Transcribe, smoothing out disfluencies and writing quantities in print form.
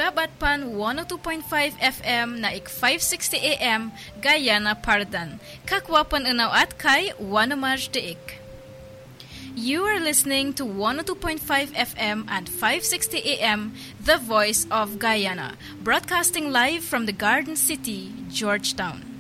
Web at Pan 102.5 FM na ik 560 AM Guyana Pardan. Kakwapan unaw at kay Wanamaj Deik. You are listening to 102.5 FM and 560 AM, The Voice of Guyana, broadcasting live from the Garden City, Georgetown.